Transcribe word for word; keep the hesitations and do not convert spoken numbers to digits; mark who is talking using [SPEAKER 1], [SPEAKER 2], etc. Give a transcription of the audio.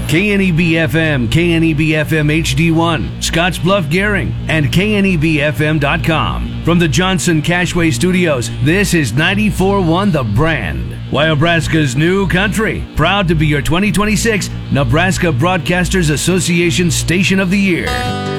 [SPEAKER 1] K N E B F M, K N E B F M H D one, Scottsbluff Gehring, and K N E B F M dot com. From the Johnson Cashway Studios, this is ninety-four point one The Brand, Wyobraska's new country. Proud to be your twenty twenty-six Nebraska Broadcasters Association Station of the Year.